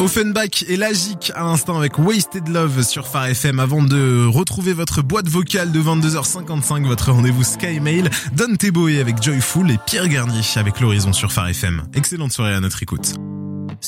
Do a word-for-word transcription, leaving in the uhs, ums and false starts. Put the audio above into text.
Offenbach et Lagic à l'instant avec Wasted Love sur Phare F M avant de retrouver votre boîte vocale de vingt-deux heures cinquante-cinq, votre rendez-vous Sky Mail, Don Teboé avec Joyful et Pierre Garnier avec l'Horizon sur Phare F M. Excellente soirée à notre écoute.